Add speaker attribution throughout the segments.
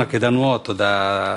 Speaker 1: che da nuoto da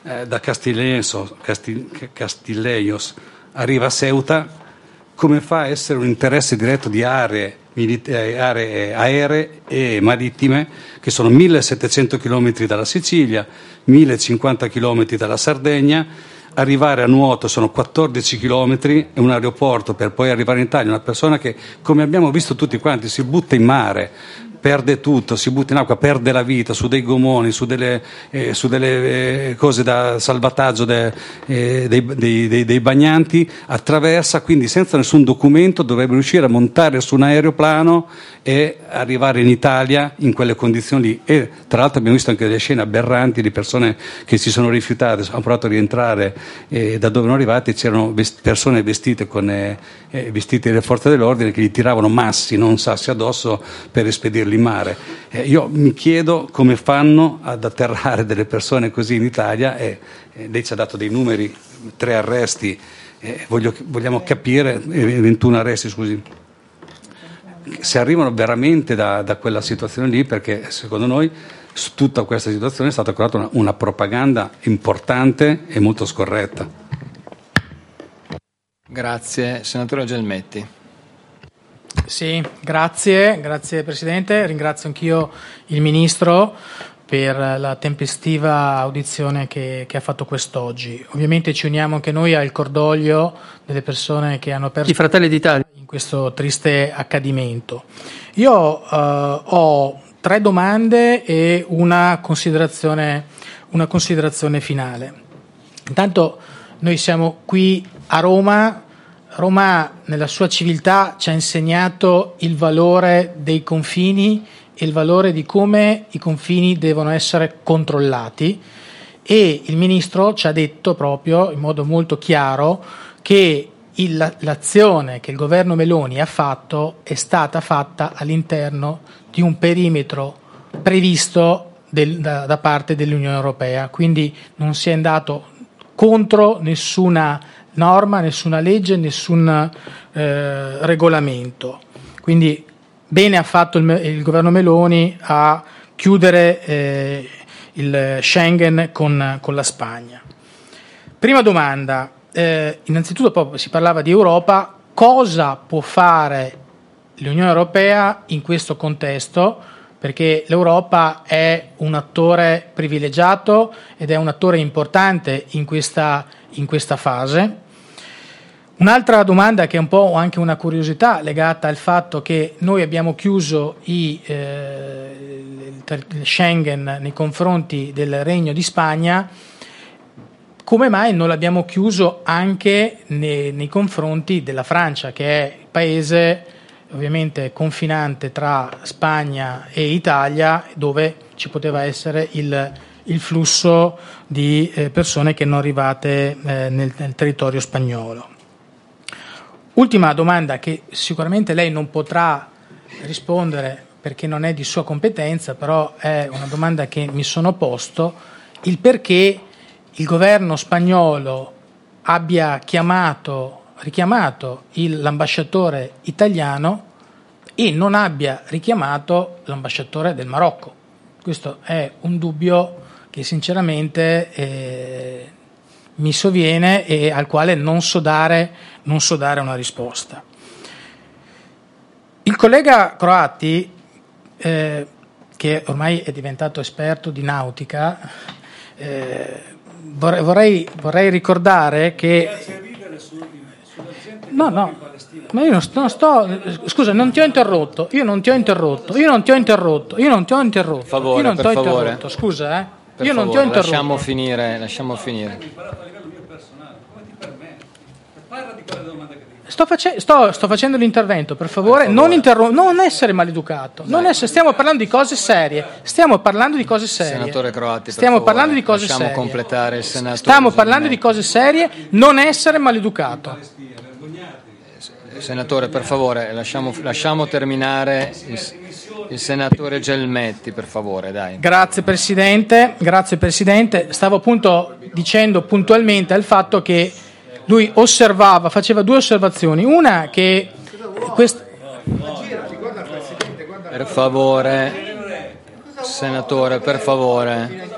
Speaker 1: Castilleos arriva a Ceuta, come fa a essere un interesse diretto di aree aeree e marittime che sono 1700 km dalla Sicilia, 1050 km dalla Sardegna, arrivare a nuoto sono 14 km e un aeroporto per poi arrivare in Italia, una persona che, come abbiamo visto tutti quanti, si butta in mare, perde tutto, si butta in acqua, perde la vita su dei gomoni, su delle cose da salvataggio dei bagnanti, attraversa, quindi senza nessun documento dovrebbe riuscire a montare su un aeroplano e arrivare in Italia in quelle condizioni lì. E tra l'altro abbiamo visto anche delle scene aberranti di persone che si sono rifiutate, hanno provato a rientrare da dove erano arrivati, c'erano persone vestite vestiti delle forze dell'ordine che gli tiravano massi, non sassi addosso per espedirli in mare. Io mi chiedo come fanno ad atterrare delle persone così in Italia, e lei ci ha dato dei numeri, 3 arresti, vogliamo capire, 21 arresti, scusi, se arrivano veramente da quella situazione lì, perché secondo noi su tutta questa situazione è stata creata una propaganda importante e molto scorretta.
Speaker 2: Grazie. Senatore Gelmetti.
Speaker 3: Sì, grazie Presidente, ringrazio anch'io il Ministro per la tempestiva audizione che ha fatto quest'oggi. Ovviamente ci uniamo anche noi al cordoglio delle persone che hanno perso
Speaker 4: i Fratelli d'Italia
Speaker 3: in questo triste accadimento. Io ho 3 domande e una considerazione finale. Intanto noi siamo qui a Roma. Roma nella sua civiltà ci ha insegnato il valore dei confini e il valore di come i confini devono essere controllati, e il Ministro ci ha detto proprio in modo molto chiaro che l'azione che il governo Meloni ha fatto è stata fatta all'interno di un perimetro previsto da parte dell'Unione Europea, quindi non si è andato contro nessuna norma, nessuna legge, nessun regolamento. Quindi bene ha fatto il governo Meloni a chiudere il Schengen con la Spagna. Prima domanda, innanzitutto proprio si parlava di Europa, cosa può fare l'Unione Europea in questo contesto? Perché l'Europa è un attore privilegiato ed è un attore importante in questa fase. Un'altra domanda che è un po' anche una curiosità legata al fatto che noi abbiamo chiuso il Schengen nei confronti del Regno di Spagna, come mai non l'abbiamo chiuso anche nei confronti della Francia, che è il paese ovviamente confinante tra Spagna e Italia, dove ci poteva essere il flusso di persone che erano arrivate nel territorio spagnolo. Ultima domanda che sicuramente lei non potrà rispondere perché non è di sua competenza, però è una domanda che mi sono posto: il perché il governo spagnolo abbia richiamato l'ambasciatore italiano e non abbia richiamato l'ambasciatore del Marocco. Questo è un dubbio che sinceramente mi sovviene e al quale non so dare una risposta. Il collega Croatti, che ormai è diventato esperto di nautica, vorrei ricordare che no, ma io non sto scusa, non ti ho interrotto. Per favore. Scusa, io non ti ho interrotto.
Speaker 2: Lasciamo finire.
Speaker 3: Sto facendo l'intervento, per favore, non essere maleducato. Stiamo parlando di cose serie.
Speaker 2: Senatore Croatti, lasciamo completare il senatore.
Speaker 3: Stiamo parlando di cose serie, non essere maleducato.
Speaker 2: Senatore, per favore, lasciamo terminare il senatore Gelmetti, per favore, dai.
Speaker 3: Grazie Presidente. Stavo appunto dicendo puntualmente al fatto che lui faceva 2 osservazioni. Una che
Speaker 2: per favore, senatore, per favore.